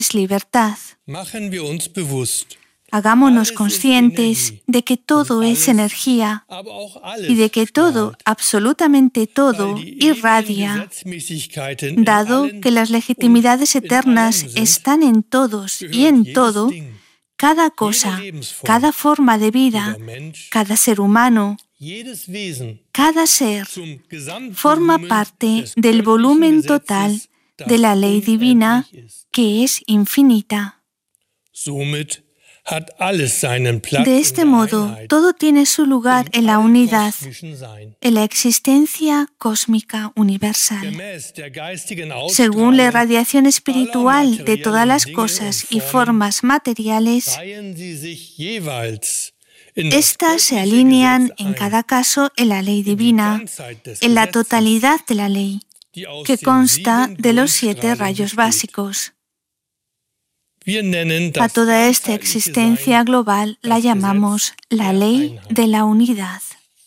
es libertad. Machen wir uns bewusst, Hagámonos conscientes de que todo es energía aber auch alles y de que todo, strahlt, absolutamente todo, weil die ewigen irradia, Gesetzmäßigkeiten in dado allen que las legitimidades und in eternas allem sind, están en todos y gehört en jedes todo, Ding, cada jede cosa, Lebensform, cada forma de vida, jeder Mensch, cada ser humano, jedes Wesen cada ser, zum forma Gesamtvolumen parte des del göttlichen volumen total Gesetzes, de das la ley divina, unendlich ist. que es infinita. Somit hat alles seinen Platz De in este der modo, Einheit, todo tiene su lugar en la unidad, kosmischen Sein. en la existencia cósmica universal. Gemäß der geistigen Según la Ausstrahlung irradiación espiritual aller de todas las materiellen cosas Dinge y und Formen formas materiales, reihen sie sich jeweils in das estas se göttliche alinean Gesetz en ein, cada caso en la ley in die divina, Ganzheit des en la Gesetzes, totalidad de la ley, die aus que den consta 7 de los 7 Grundstrahlen rayos besteht. básicos. Wir nennen A das toda esta ganzheitliche existencia Sein global la das llamamos Gesetz la der ley Einheit. de la unidad.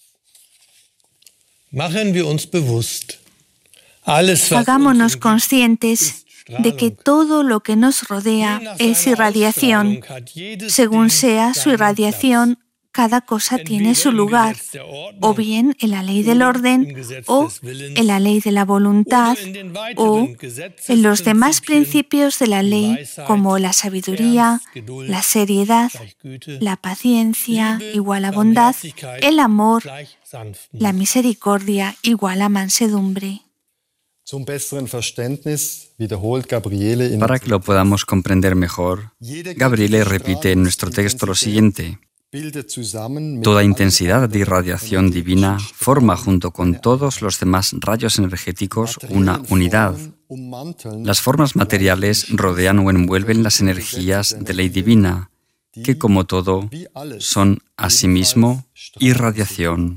Machen wir uns bewusst, alles, was Hagámonos uns umgibt, conscientes ist de que Strahlung. todo lo que nos rodea Je nach es seiner irradiación. Ausstrahlung hat jedes Según Ding sea su seinen irradiación, cada cosa tiene Entweder su im lugar, Gesetz der o Ordnung bien en la ley del oder orden, im Gesetz o des Willens en la ley de la voluntad, oder in den o weiteren en los demás Gesetzesprinzipien principios de la wie ley, Weisheit, como la sabiduría, Ernst, Geduld, la seriedad, gleich Güte, la paciencia Liebe, igual a bondad, Barmherzigkeit, el amor, gleich Sanftmut. la misericordia igual a mansedumbre. Zum besseren Verständnis wiederholt Gabriele in Para que lo podamos comprender mejor, Gabriele repite en nuestro texto lo siguiente: toda intensidad de irradiación divina forma junto con todos los demás rayos energéticos una unidad. Las formas materiales rodean o envuelven las energías de ley divina, que como todo son asimismo irradiación.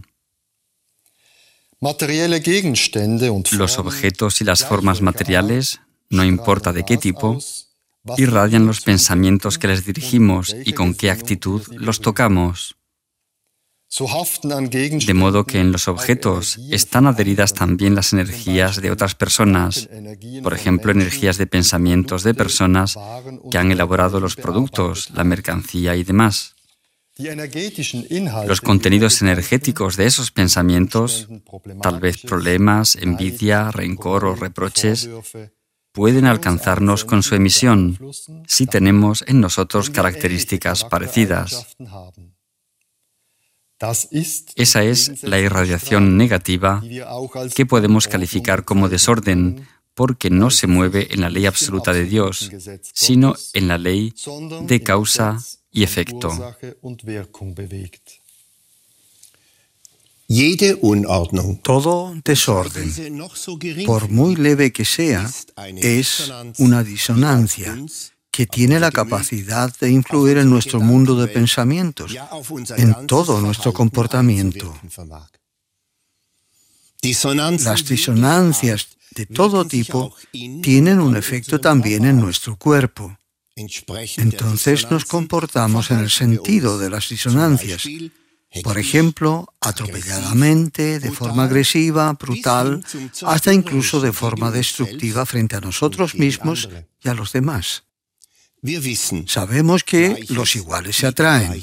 Los objetos y las formas materiales, no importa de qué tipo, irradian los pensamientos que les dirigimos y con qué actitud los tocamos. De modo que en los objetos están adheridas también las energías de otras personas, por ejemplo, energías de pensamientos de personas que han elaborado los productos, la mercancía y demás. Los contenidos energéticos de esos pensamientos, tal vez problemas, envidia, rencor o reproches, pueden alcanzarnos con su emisión si tenemos en nosotros características parecidas. Esa es la irradiación negativa que podemos calificar como desorden, porque no se mueve en la ley absoluta de Dios, sino en la ley de causa y efecto. Todo desorden, por muy leve que sea, es una disonancia que tiene la capacidad de influir en nuestro mundo de pensamientos, en todo nuestro comportamiento. Las disonancias de todo tipo tienen un efecto también en nuestro cuerpo. Entonces nos comportamos en el sentido de las disonancias. Por ejemplo, atropelladamente, de forma agresiva, brutal, hasta incluso de forma destructiva frente a nosotros mismos y a los demás. Sabemos que los iguales se atraen,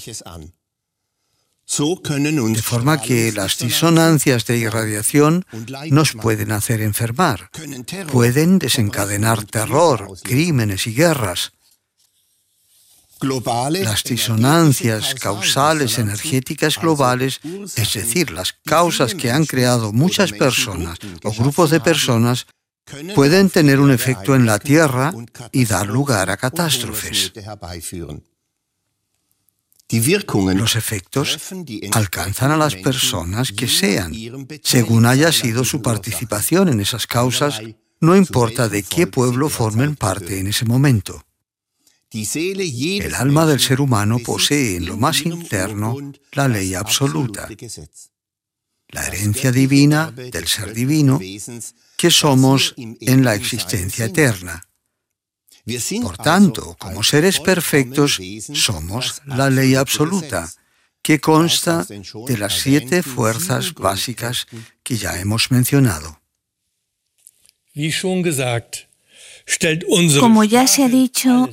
de forma que las disonancias de irradiación nos pueden hacer enfermar, pueden desencadenar terror, crímenes y guerras. Las disonancias causales energéticas globales, es decir, las causas que han creado muchas personas o grupos de personas, pueden tener un efecto en la Tierra y dar lugar a catástrofes. Los efectos alcanzan a las personas que sean, según haya sido su participación en esas causas, no importa de qué pueblo formen parte en ese momento. El alma del ser humano posee en lo más interno la ley absoluta, la herencia divina del ser divino que somos en la existencia eterna. Por tanto, como seres perfectos, somos la ley absoluta, que consta de las 7 fuerzas básicas que ya hemos mencionado. Wie schon gesagt, Como ya se ha dicho,